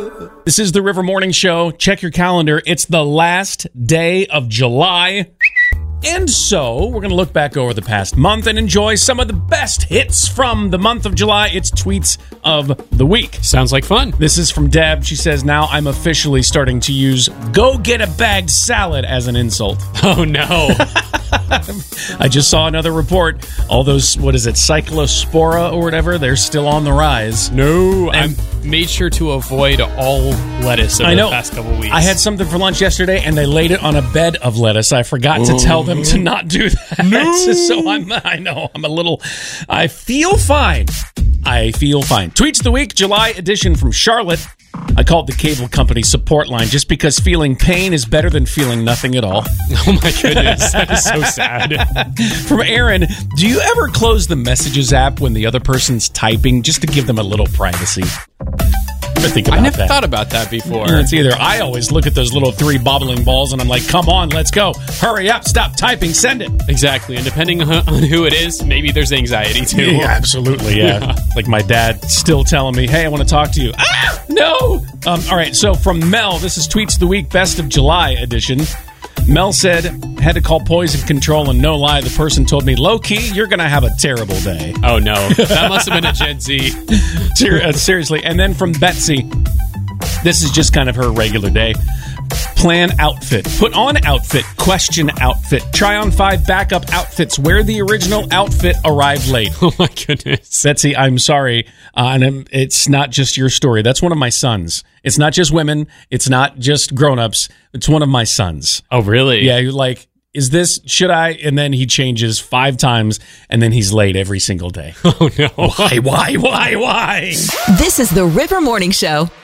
This is the River Morning Show. Check your calendar. It's the last day of July. And so, we're going to look back over the past month and enjoy some of the best hits from the month of July. It's Tweets of the Week. Sounds like fun. This is from Deb. She says, now I'm officially starting to use go get a bagged salad as an insult. Oh, no. I just saw another report. All those, cyclospora or whatever, they're still on the rise. No, I've made sure to avoid all lettuce over the past couple weeks. I had something for lunch yesterday, and they laid it on a bed of lettuce. I forgot to tell them to not do that. No. So I feel fine. Tweets of the Week, July edition from Charlotte. I called the cable company support line just because feeling pain is better than feeling nothing at all. Oh my goodness, that is so sad. From Aaron, do you ever close the Messages app when the other person's typing just to give them a little privacy? I never thought about that before. It's either I always look at those little 3 bobbling balls and I'm like, come on, let's go. Hurry up, stop typing, send it. Exactly, and depending on who it is, maybe there's anxiety too. Yeah, absolutely, yeah. Like my dad still telling me, hey, I want to talk to you. Ah, no! All right, so from Mel, this is Tweets of the Week, Best of July edition. Mel said, had to call poison control, and no lie, the person told me, low-key, you're going to have a terrible day. Oh, no. That must have been a Gen Z. Seriously. And then from Betsy, this is just kind of her regular day. Plan outfit. Put on outfit. Question outfit. Try on 5 backup outfits. Wear the original outfit. Arrive late. Oh, my goodness. Betsy, I'm sorry. And it's not just your story. That's one of my sons. It's not just women. It's not just grown-ups. It's one of my sons. Oh, really? Yeah, you're like, should I? And then he changes 5 times, and then he's late every single day. Oh, no. Why? This is the River Morning Show.